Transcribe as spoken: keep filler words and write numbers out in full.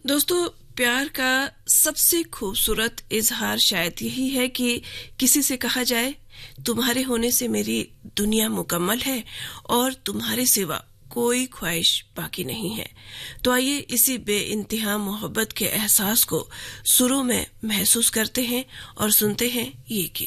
दोस्तों, प्यार का सबसे खूबसूरत इजहार शायद यही है कि किसी से कहा जाए, तुम्हारे होने से मेरी दुनिया मुकम्मल है और तुम्हारे सिवा कोई ख्वाहिश बाकी नहीं है। तो आइए इसी बेइंतहा मोहब्बत के एहसास को सुरों में महसूस करते हैं और सुनते हैं ये गीत।